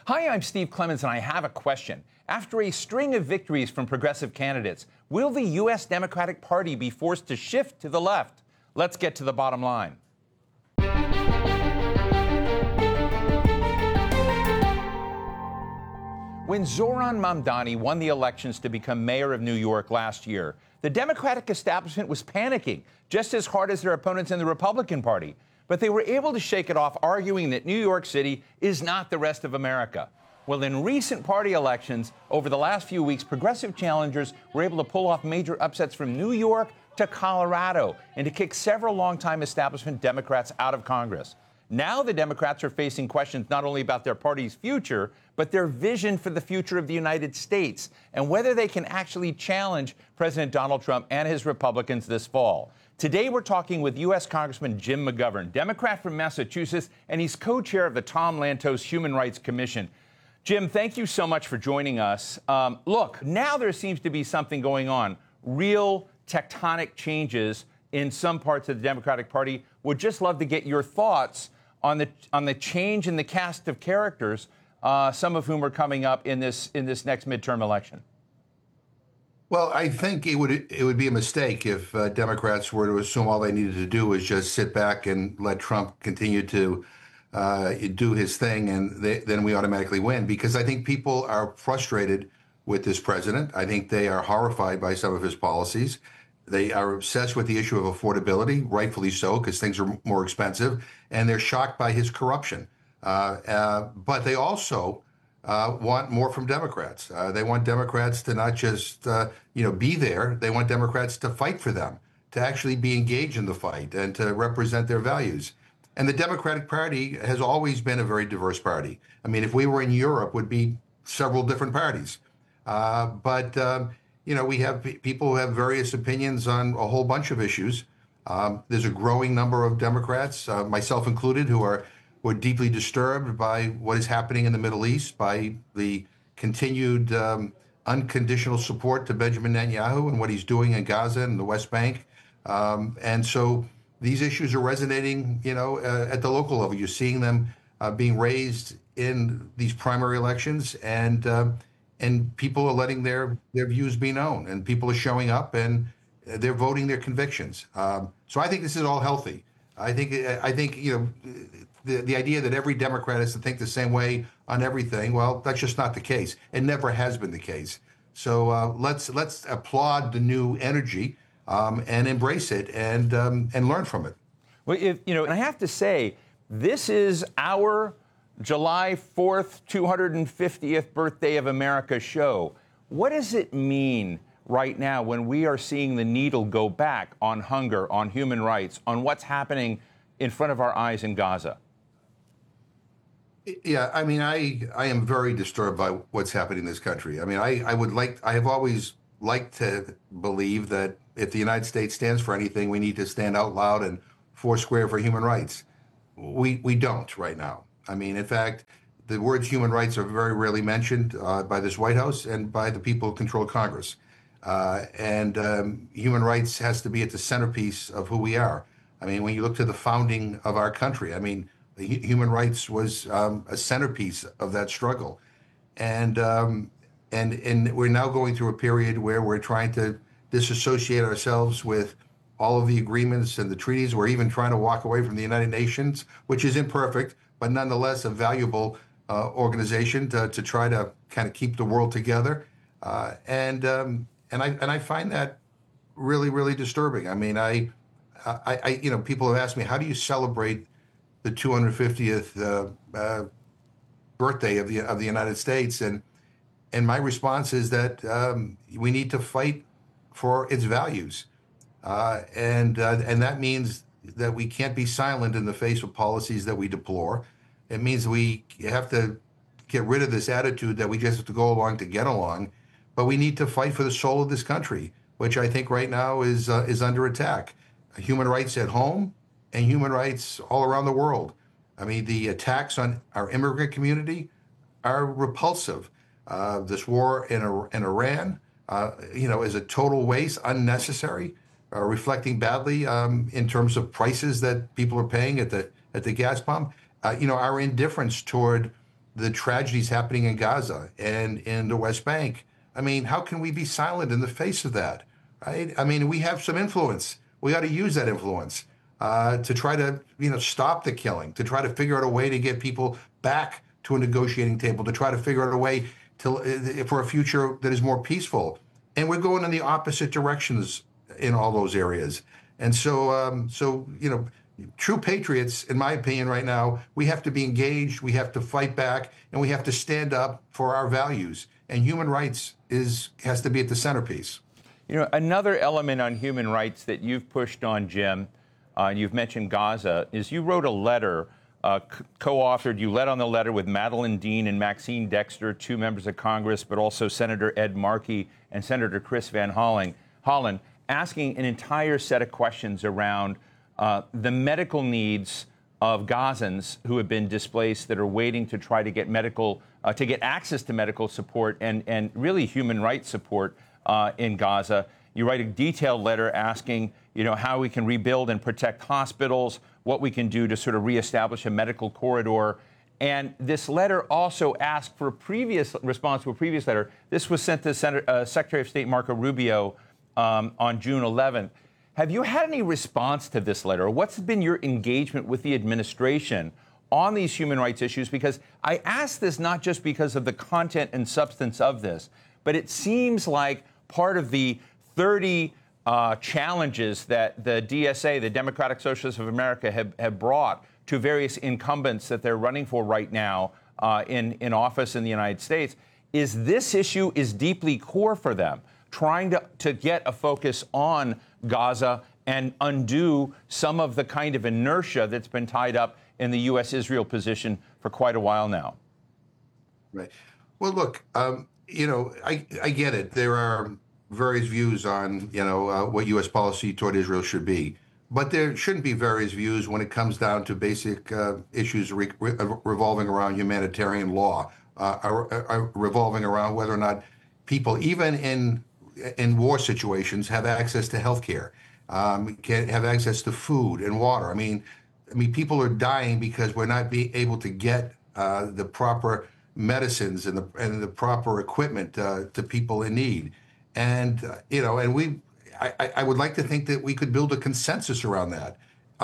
Hi, I'm Steve Clemons, and I have a question. After a string of victories from progressive candidates, will the U.S. Democratic Party be forced to shift to the left? Let's get to the bottom line. When Zohran Mamdani won the elections to become mayor of New York last year, the Democratic establishment was panicking just as hard as their opponents in the Republican Party. But they were able to shake it off, arguing that New York City is not the rest of America. Well, in recent party elections over the last few weeks, progressive challengers were able to pull off major upsets from New York to Colorado and to kick several longtime establishment Democrats out of Congress. Now the Democrats are facing questions not only about their party's future, but their vision for the future of the United States and whether they can actually challenge President Donald Trump and his Republicans this fall. Today, we're talking with U.S. Congressman Jim McGovern, Democrat from Massachusetts, and he's co-chair of the Tom Lantos Human Rights Commission. Jim, thank you so much for joining us. Look, now there seems to be something going on, real tectonic changes in some parts of the Democratic Party. Would just love to get your thoughts on the change in the cast of characters, some of whom are coming up in this next midterm election. Well, I think it would be a mistake if Democrats were to assume all they needed to do was just sit back and let Trump continue to do his thing, and then we automatically win. Because I think people are frustrated with this president. I think they are horrified by some of his policies. They are obsessed with the issue of affordability, rightfully so, because things are more expensive, and they're shocked by his corruption. But they also want more from Democrats. They want Democrats to not just be there. They want Democrats to fight for them, to actually be engaged in the fight and to represent their values. And the Democratic Party has always been a very diverse party. I mean, if we were in Europe, would be several different parties. But we have people who have various opinions on a whole bunch of issues. There's a growing number of Democrats, myself included, who are deeply disturbed by what is happening in the Middle East, by the continued unconditional support to Benjamin Netanyahu and what he's doing in Gaza and the West Bank. And so these issues are resonating, at the local level. You're seeing them being raised in these primary elections, and people are letting their views be known, and people are showing up and they're voting their convictions. So I think this is all healthy. I think the idea that every Democrat has to think the same way on everything, well, that's just not the case. It never has been the case. So let's applaud the new energy and embrace it and learn from it. Well, and I have to say, this is our July 4th, 250th birthday of America show. What does it mean right now when we are seeing the needle go back on hunger, on human rights, on what's happening in front of our eyes in Gaza? Yeah, I mean, I am very disturbed by what's happening in this country. I mean, I have always liked to believe that if the United States stands for anything, we need to stand out loud and foursquare for human rights. We don't right now. I mean, in fact, the words human rights are very rarely mentioned by this White House and by the people who control Congress. And human rights has to be at the centerpiece of who we are. I mean, when you look to the founding of our country, I mean, human rights was a centerpiece of that struggle. And we're now going through a period where we're trying to disassociate ourselves with all of the agreements and the treaties. We're even trying to walk away from the United Nations, which is imperfect, but nonetheless a valuable organization to try to kind of keep the world together. And I find that really, really disturbing. I mean, I people have asked me, how do you celebrate the 250th birthday of the United States? And my response is that we need to fight for its values, and that means that we can't be silent in the face of policies that we deplore. It means we have to get rid of this attitude that we just have to go along to get along, but we need to fight for the soul of this country, which I think right now is under attack. Human rights at home and human rights all around the world. I mean, the attacks on our immigrant community are repulsive. This war in Iran, is a total waste, unnecessary, reflecting badly in terms of prices that people are paying at the gas pump. Our indifference toward the tragedies happening in Gaza and in the West Bank. I mean, how can we be silent in the face of that, right? I mean, we have some influence. We got to use that influence to try to, stop the killing, to try to figure out a way to get people back to a negotiating table, to try to figure out a way for a future that is more peaceful. And we're going in the opposite directions in all those areas. And so, true patriots, in my opinion, right now, we have to be engaged, we have to fight back, and we have to stand up for our values. And human rights has to be at the centerpiece. Another element on human rights that you've pushed on, Jim, and you've mentioned Gaza, is you wrote a letter, co-authored, you led on the letter with Madeleine Dean and Maxine Dexter, two members of Congress, but also Senator Ed Markey and Senator Chris Van Hollen, asking an entire set of questions around the medical needs of Gazans who have been displaced, that are waiting to try to get to get access to medical support and really human rights support in Gaza. You write a detailed letter asking, how we can rebuild and protect hospitals, what we can do to sort of reestablish a medical corridor. And this letter also asked for a previous response to a previous letter. This was sent to Secretary of State Marco Rubio on June 11th. Have you had any response to this letter? What's been your engagement with the administration on these human rights issues? Because I ask this not just because of the content and substance of this, but it seems like part of the 30 challenges that the DSA, the Democratic Socialists of America, have brought to various incumbents that they're running for right now in office in the United States, is this issue is deeply core for them, trying to get a focus on Gaza and undo some of the kind of inertia that's been tied up in the U.S.-Israel position for quite a while now. Right. Well, look, I get it. There are various views on, what U.S. policy toward Israel should be. But there shouldn't be various views when it comes down to basic issues revolving around humanitarian law, revolving around whether or not people, even in war situations, have access to health care, can have access to food and water. I mean, people are dying because we're not being able to get the proper medicines and the proper equipment to people in need. And I would like to think that we could build a consensus around that.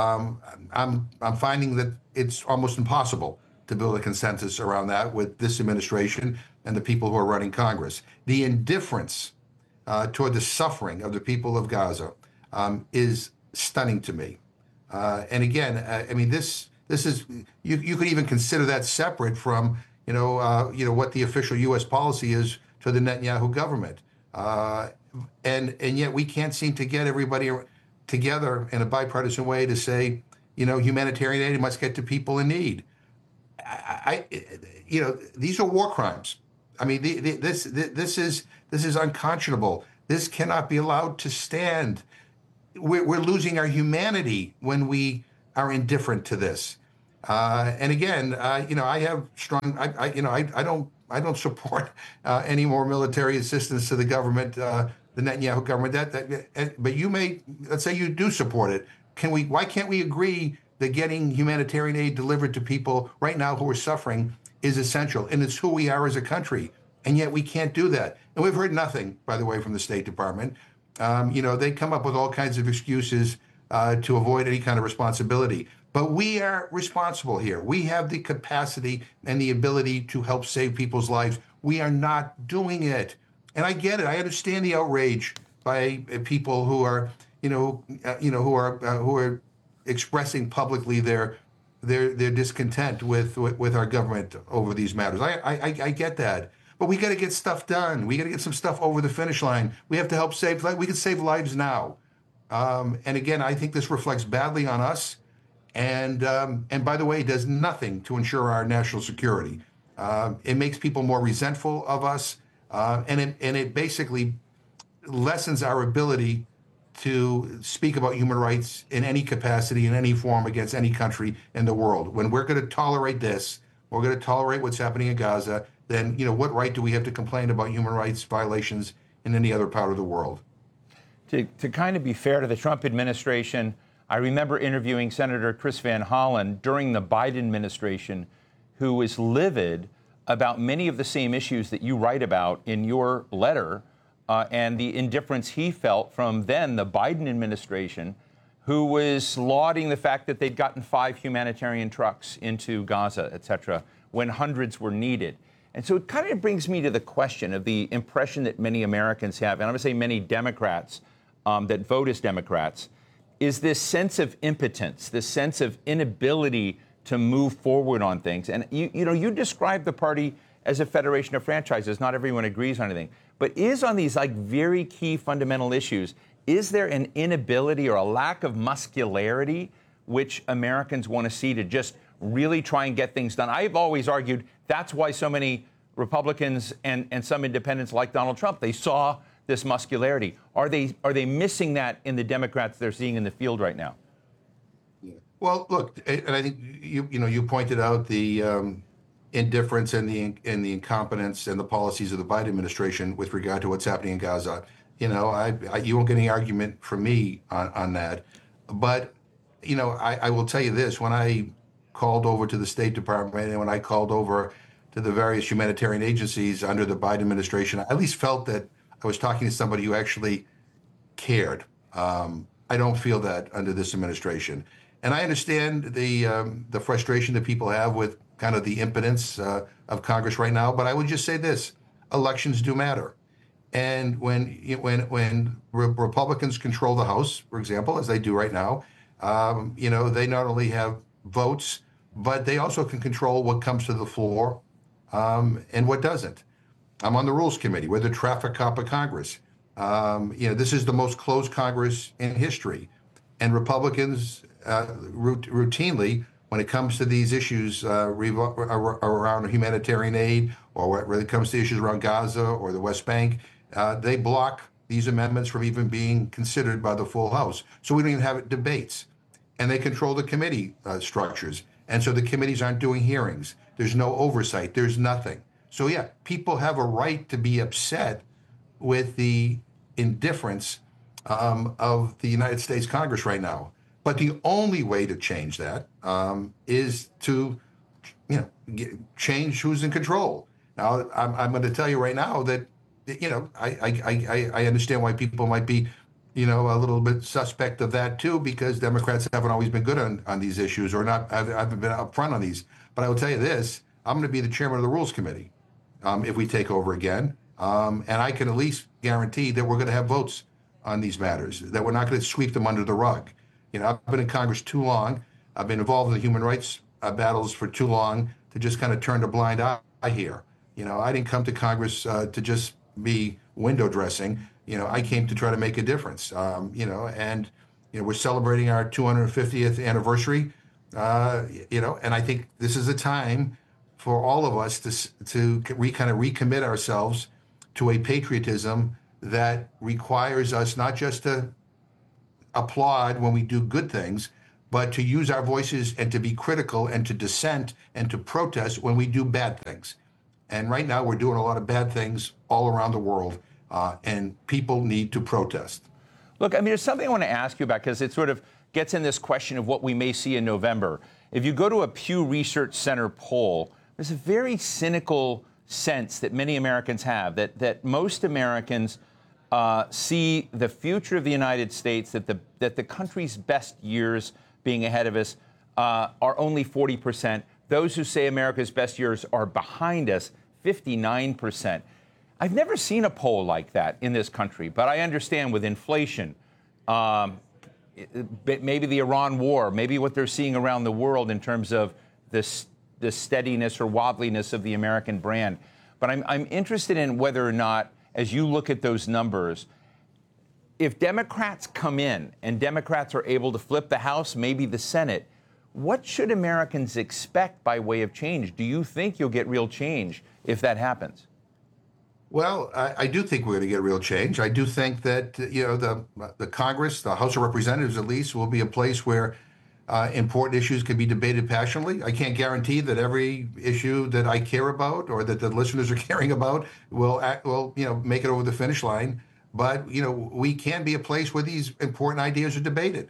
I'm finding that it's almost impossible to build a consensus around that with this administration and the people who are running Congress. The indifference toward the suffering of the people of Gaza is stunning to me. And again, this is you could even consider that separate from what the official U.S. policy is to the Netanyahu government. And yet we can't seem to get everybody together in a bipartisan way to say, humanitarian aid must get to people in need. These are war crimes. I mean, this is unconscionable. This cannot be allowed to stand. We're losing our humanity when we are indifferent to this. And again, I have strong. I don't support any more military assistance to the government, the Netanyahu government. But you may, let's say you do support it. Why can't we agree that getting humanitarian aid delivered to people right now who are suffering is essential, and it's who we are as a country, and yet we can't do that. And we've heard nothing, by the way, from the State Department. They come up with all kinds of excuses to avoid any kind of responsibility. But we are responsible here. We have the capacity and the ability to help save people's lives. We are not doing it. And I get it. I understand the outrage by people who are, who are expressing publicly their discontent with our government over these matters. I get that. But we got to get stuff done. We got to get some stuff over the finish line. We have to help save. We can save lives now. And again, I think this reflects badly on us. And by the way, it does nothing to ensure our national security. It makes people more resentful of us, and it basically lessens our ability to speak about human rights in any capacity, in any form, against any country in the world. When we're going to tolerate this, we're going to tolerate what's happening in Gaza, then what right do we have to complain about human rights violations in any other part of the world? To kind of be fair to the Trump administration, I remember interviewing Senator Chris Van Hollen during the Biden administration, who was livid about many of the same issues that you write about in your letter, and the indifference he felt from then the Biden administration, who was lauding the fact that they'd gotten 5 humanitarian trucks into Gaza, et cetera, when hundreds were needed. And so it kind of brings me to the question of the impression that many Americans have, and I'm going to say many Democrats that vote as Democrats, is this sense of impotence, this sense of inability to move forward on things. And you describe the party as a federation of franchises. Not everyone agrees on anything, but is on these like very key fundamental issues, is there an inability or a lack of muscularity which Americans want to see to just really try and get things done? I've always argued that's why so many Republicans and some independents like Donald Trump, they saw this muscularity. Are they missing that in the Democrats they're seeing in the field right now? Well, look, and I think you pointed out the indifference and the incompetence and the policies of the Biden administration with regard to what's happening in Gaza. You won't get any argument from me on that. But I will tell you this: when I called over to the State Department and when I called over to the various humanitarian agencies under the Biden administration, I at least felt that I was talking to somebody who actually cared. I don't feel that under this administration. And I understand the frustration that people have with kind of the impotence of Congress right now. But I would just say this: elections do matter. And when Republicans control the House, for example, as they do right now, they not only have votes, but they also can control what comes to the floor and what doesn't. I'm on the Rules Committee. We're the traffic cop of Congress. This is the most closed Congress in history. And Republicans routinely, when it comes to these issues around humanitarian aid, or when it comes to issues around Gaza or the West Bank, they block these amendments from even being considered by the full House. So we don't even have debates. And they control the committee structures. And so the committees aren't doing hearings. There's no oversight. There's nothing. So, yeah, people have a right to be upset with the indifference of the United States Congress right now. But the only way to change that is to, change who's in control. Now, I'm going to tell you right now that, I understand why people might be, a little bit suspect of that too, because Democrats haven't always been good on these issues, or haven't been upfront on these. But I will tell you this: I'm going to be the chairman of the Rules Committee if we take over again, and I can at least guarantee that we're going to have votes on these matters, that we're not going to sweep them under the rug. I've been in Congress too long. I've been involved in the human rights battles for too long to just kind of turn a blind eye here. I didn't come to Congress to just be window dressing. I came to try to make a difference. And we're celebrating our 250th anniversary. And I think this is a time for all of us to kind of recommit ourselves to a patriotism that requires us not just to applaud when we do good things, but to use our voices and to be critical and to dissent and to protest when we do bad things. And right now we're doing a lot of bad things all around the world, and people need to protest. Look, there's something I want to ask you about, because it sort of gets in this question of what we may see in November. If you go to a Pew Research Center poll, there's a very cynical sense that many Americans have, that most Americans see the future of the United States, that the country's best years being ahead of us are only 40%. Those who say America's best years are behind us, 59%. I've never seen a poll like that in this country, but I understand with inflation, maybe the Iran war, maybe what they're seeing around the world in terms of the steadiness or wobbliness of the American brand. But I'm interested in whether or not, as you look at those numbers, if Democrats come in and Democrats are able to flip the House, maybe the Senate, what should Americans expect by way of change? Do you think you'll get real change if that happens? Well, I do think we're going to get real change. I do think that, the Congress, the House of Representatives at least, will be a place where important issues can be debated passionately. I can't guarantee that every issue that I care about or that the listeners are caring about will make it over the finish line. But, we can be a place where these important ideas are debated.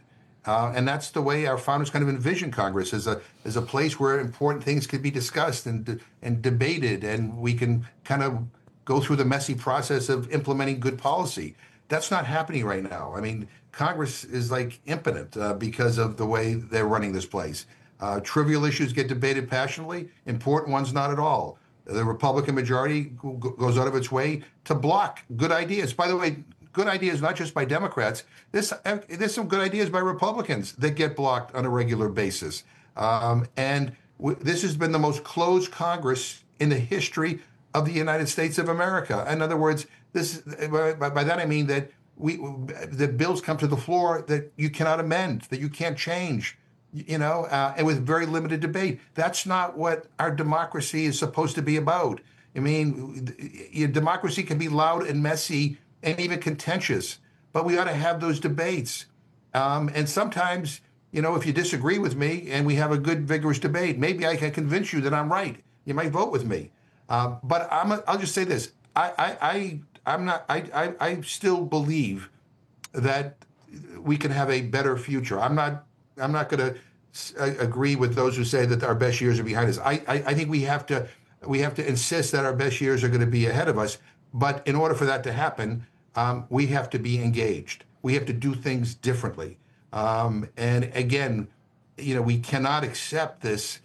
And that's the way our founders kind of envisioned Congress as a place where important things could be discussed and debated, and we can kind of go through the messy process of implementing good policy. That's not happening right now. I mean, Congress is like impotent because of the way they're running this place. Trivial issues get debated passionately, important ones not at all. The Republican majority goes out of its way to block good ideas. By the way, good ideas not just by Democrats. There's some good ideas by Republicans that get blocked on a regular basis. This has been the most closed Congress in the history of the United States of America. In other words, by that I mean that the bills come to the floor that you cannot amend, that you can't change, and with very limited debate. That's not what our democracy is supposed to be about. I mean, your democracy can be loud and messy and even contentious, but we ought to have those debates. And sometimes, if you disagree with me and we have a good, vigorous debate, maybe I can convince you that I'm right. You might vote with me. But I'll just say this: I still believe that we can have a better future. I'm not going to agree with those who say that our best years are behind us. I think we have to insist that our best years are going to be ahead of us. But in order for that to happen, we have to be engaged. We have to do things differently. And again, we cannot accept this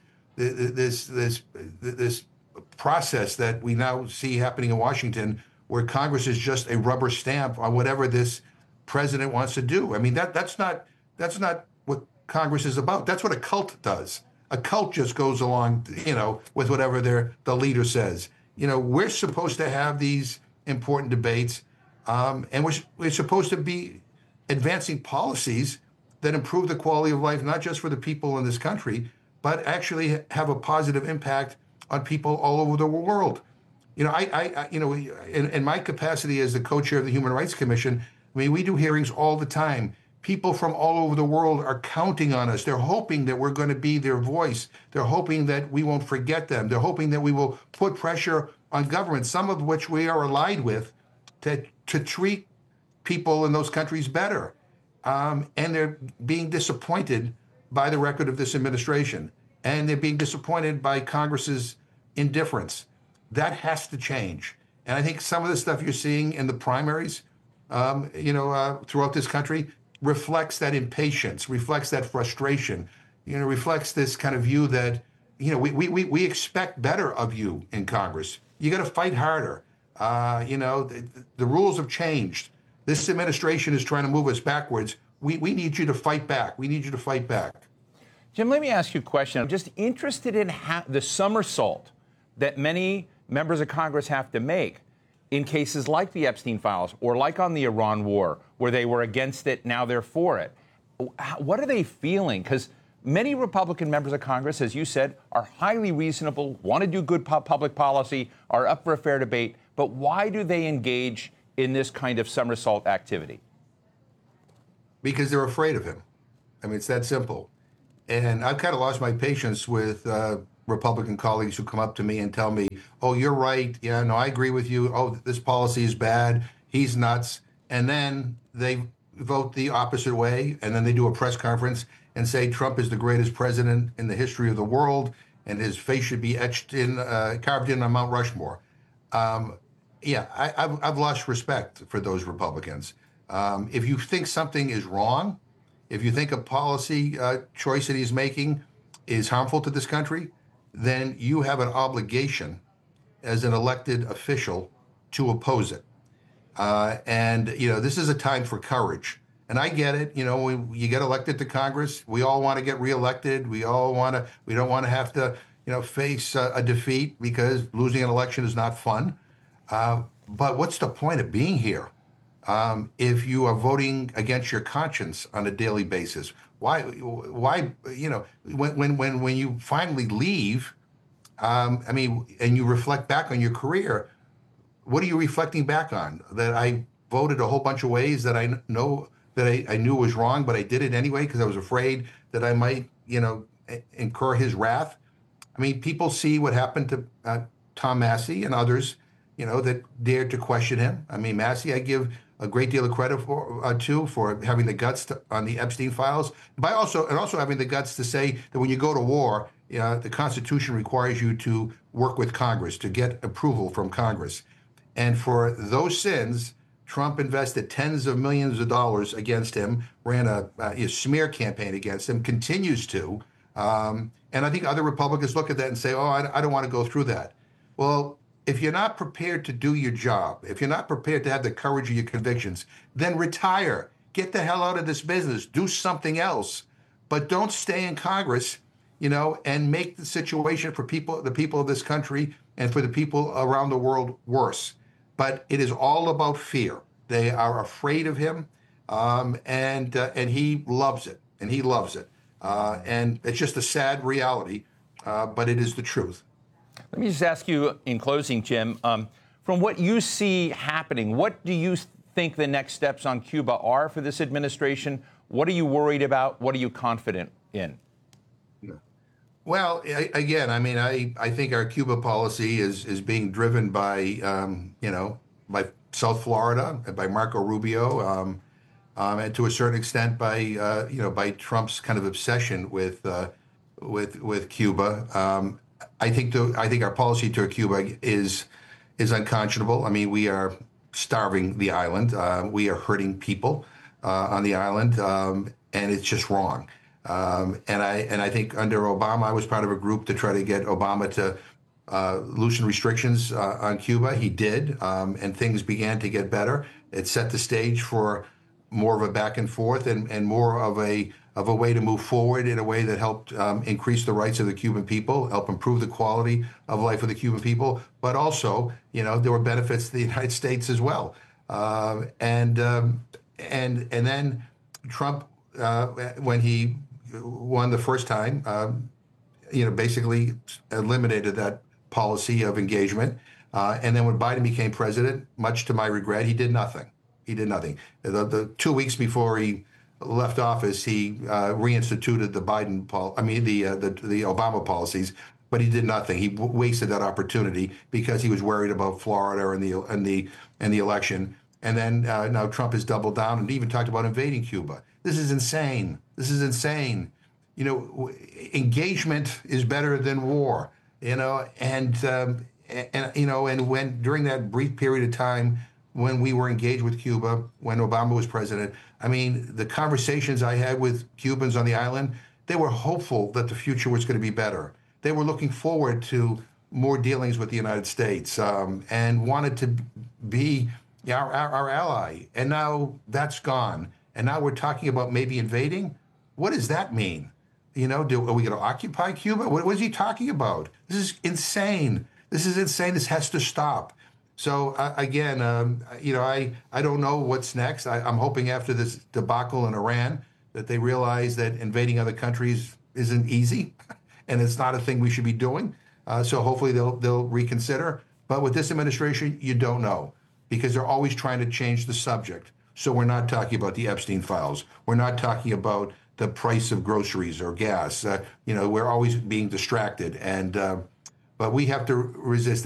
process that we now see happening in Washington, where Congress is just a rubber stamp on whatever this president wants to do. I mean, that's not what Congress is about. That's what a cult does. A cult just goes along, with whatever the leader says. We're supposed to have these important debates, and we're supposed to be advancing policies that improve the quality of life, not just for the people in this country, but actually have a positive impact on people all over the world. In my capacity as the co-chair of the Human Rights Commission, I mean, we do hearings all the time. People from all over the world are counting on us. They're hoping that we're going to be their voice. They're hoping that we won't forget them. They're hoping that we will put pressure on governments, some of which we are allied with, to treat people in those countries better. And they're being disappointed by the record of this administration. And they're being disappointed by Congress's indifference. That has to change. And I think some of the stuff you're seeing in the primaries, throughout this country, reflects that impatience, reflects that frustration, reflects this kind of view that, we expect better of you in Congress. You got to fight harder. The rules have changed. This administration is trying to move us backwards. We need you to fight back. We need you to fight back. Jim, let me ask you a question. I'm just interested in the somersault that many members of Congress have to make in cases like the Epstein files or like on the Iran war, where they were against it, now they're for it. What are they feeling? Because many Republican members of Congress, as you said, are highly reasonable, want to do good public policy, are up for a fair debate. But why do they engage in this kind of somersault activity? Because they're afraid of him. I mean, it's that simple. And I've kind of lost my patience with Republican colleagues who come up to me and tell me, oh, you're right. Yeah, no, I agree with you. Oh, this policy is bad. He's nuts. And then they vote the opposite way. And then they do a press conference and say Trump is the greatest president in the history of the world, and his face should be carved in on Mount Rushmore. I've lost respect for those Republicans. If you think something is wrong, if you think a policy choice that he's making is harmful to this country, then you have an obligation as an elected official to oppose it. This is a time for courage. And I get it. You get elected to Congress. We all want to get reelected. We don't want to have to, face a defeat, because losing an election is not fun. But what's the point of being here if you are voting against your conscience on a daily basis? Why? When you finally leave, and you reflect back on your career, what are you reflecting back on? That I voted a whole bunch of ways that I know that I knew was wrong, but I did it anyway because I was afraid that I might, incur his wrath. I mean, people see what happened to Tom Massie and others, that dared to question him. I mean, Massie, I give a great deal of credit for having the guts on the Epstein files, and also having the guts to say that when you go to war, the Constitution requires you to work with Congress to get approval from Congress. And for those sins, Trump invested tens of millions of dollars against him, ran a smear campaign against him, continues to. And I think other Republicans look at that and say, oh, I don't want to go through that. Well, if you're not prepared to do your job, if you're not prepared to have the courage of your convictions, then retire. Get the hell out of this business. Do something else. But don't stay in Congress, and make the situation for the people of this country and for the people around the world worse. But it is all about fear. They are afraid of him, and he loves it, and he loves it. And it's just a sad reality, but it is the truth. Let me just ask you in closing, Jim, from what you see happening, what do you think the next steps on Cuba are for this administration? What are you worried about? What are you confident in? Well, again, I think our Cuba policy is being driven by, by South Florida, by Marco Rubio, and to a certain extent by Trump's kind of obsession with Cuba. I think our policy toward Cuba is unconscionable. We are starving the island. We are hurting people on the island, and it's just wrong. And I think under Obama, I was part of a group to try to get Obama to loosen restrictions on Cuba. He did, and things began to get better. It set the stage for more of a back and forth and more of a way to move forward in a way that helped increase the rights of the Cuban people, help improve the quality of life of the Cuban people. But also, there were benefits to the United States as well. And then Trump, when he won the first time, basically eliminated that policy of engagement. And then when Biden became president, much to my regret, he did nothing. He did nothing. The 2 weeks before he left office, he reinstituted the the Obama policies, but he did nothing. He wasted that opportunity because he was worried about Florida and the election. And then now Trump has doubled down and even talked about invading Cuba. This is insane. This is insane. Engagement is better than war. And when during that brief period of time when we were engaged with Cuba, when Obama was president, the conversations I had with Cubans on the island, they were hopeful that the future was going to be better. They were looking forward to more dealings with the United States and wanted to be our ally. And now that's gone. And now we're talking about maybe invading. What does that mean? Are we going to occupy Cuba? What is he talking about? This is insane. This is insane. This has to stop. So again, I don't know what's next. I'm hoping after this debacle in Iran that they realize that invading other countries isn't easy, and it's not a thing we should be doing. So hopefully they'll reconsider. But with this administration, you don't know, because they're always trying to change the subject. So we're not talking about the Epstein files. We're not talking about the price of groceries or gas. We're always being distracted, but we have to resist